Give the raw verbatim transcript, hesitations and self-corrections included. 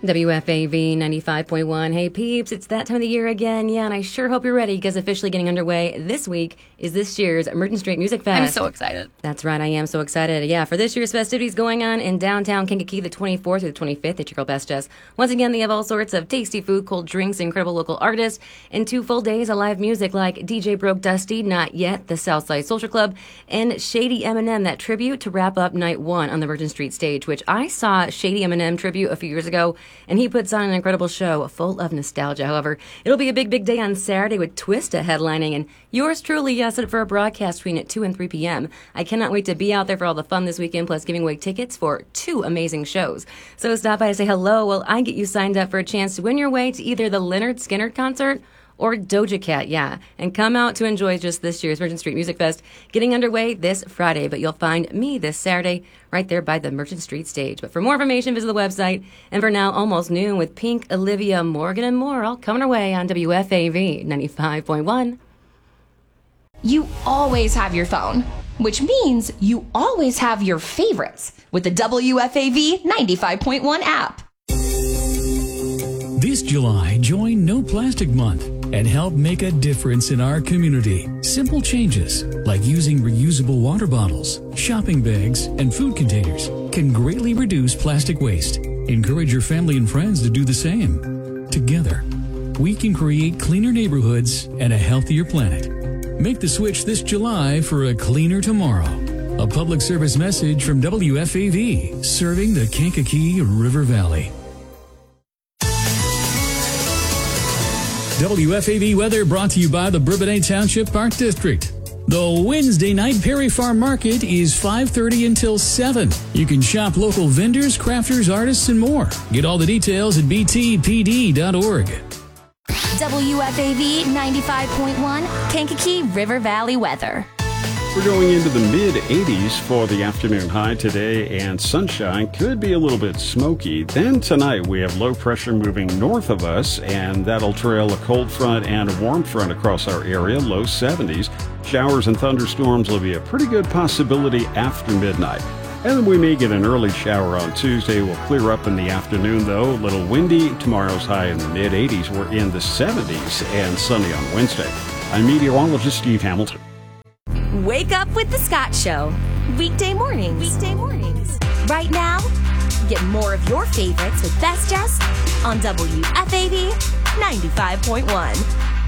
W F A V ninety-five point one. Hey peeps, it's that time of the year again. Yeah, and I sure hope you're ready because officially getting underway this week is this year's Merchant Street Music Fest. I'm so excited. That's right, I am so excited. Yeah, for this year's festivities going on in downtown Kankakee the twenty-fourth through the twenty-fifth at your girl Best Jess. Once again, they have all sorts of tasty food, cold drinks, incredible local artists, and two full days of live music like D J Broke Dusty, Not Yet, the Southside Social Club, and Shady Eminem, that tribute to wrap up night one on the Merchant Street stage, which I saw Shady Eminem tribute a few years ago, and he puts on an incredible show full of nostalgia. However, it'll be a big, big day on Saturday with Twista headlining, and yours truly uh, set up for a broadcast between at two and three p.m. I cannot wait to be out there for all the fun this weekend, plus giving away tickets for two amazing shows. So stop by to say hello while I get you signed up for a chance to win your way to either the Leonard Skinner concert or Doja Cat, yeah. And come out to enjoy just this year's Merchant Street Music Fest, getting underway this Friday. But you'll find me this Saturday right there by the Merchant Street stage. But for more information, visit the website. And for now, Almost Noon with Pink, Olivia, Morgan, and more, all coming our way on W F A V ninety-five point one. You always have your phone, which means you always have your favorites with the W F A V ninety-five point one app. This July, join No Plastic Month and help make a difference in our community. Simple changes like using reusable water bottles, shopping bags, and food containers can greatly reduce plastic waste. Encourage your family and friends to do the same. Together, we can create cleaner neighborhoods and a healthier planet. Make the switch this July for a cleaner tomorrow. A public service message from W F A V, serving the Kankakee River Valley. W F A V weather brought to you by the Bourbonnais Township Park District. The Wednesday night Perry Farm Market is five thirty until seven. You can shop local vendors, crafters, artists, and more. Get all the details at b t p d dot org. W F A V ninety-five point one, Kankakee River Valley weather. We're going into the mid eighties for the afternoon high today, and sunshine could be a little bit smoky. Then tonight we have low pressure moving north of us, and that'll trail a cold front and a warm front across our area, low seventies. Showers and thunderstorms will be a pretty good possibility after midnight. And then we may get an early shower on Tuesday. We'll clear up in the afternoon, though. A little windy. Tomorrow's high in the mid eighties. We're in the seventies and sunny on Wednesday. I'm meteorologist Steve Hamilton. Wake up with the Scott Show. Weekday mornings. Weekday mornings. Right now, get more of your favorites with Best Jess on W F A V ninety-five point one.